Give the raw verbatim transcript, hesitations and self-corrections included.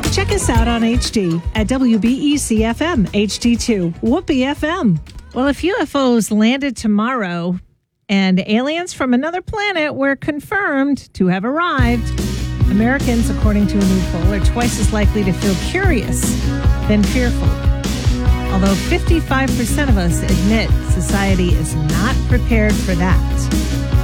Check us out on H D at W B E C F M H D two, Whoopee F M. Well, if U F Os landed tomorrow and aliens from another planet were confirmed to have arrived, Americans, according to a new poll, are twice as likely to feel curious than fearful. Although fifty-five percent of us admit society is not prepared for that.